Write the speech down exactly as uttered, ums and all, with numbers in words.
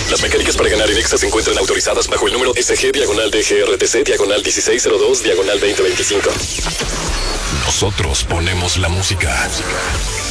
Las mecánicas para ganar en Exa se encuentran autorizadas bajo el número S G diagonal D G R T C diagonal dieciséis cero dos diagonal veinte veinticinco. Nosotros ponemos la música.